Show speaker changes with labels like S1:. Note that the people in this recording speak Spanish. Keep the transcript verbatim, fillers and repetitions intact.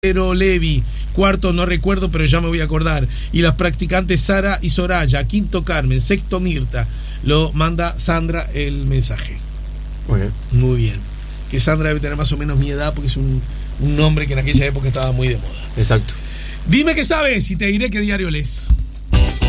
S1: Pero Levi, cuarto no recuerdo, pero ya me voy a acordar. Y las practicantes Sara y Soraya, quinto Carmen, sexto Mirta. Lo manda Sandra el mensaje.
S2: Muy bien.
S1: Muy bien. Que Sandra debe tener más o menos mi edad porque es un, un nombre que en aquella época estaba muy de moda.
S2: Exacto.
S1: Dime qué sabes y te diré qué diario lees.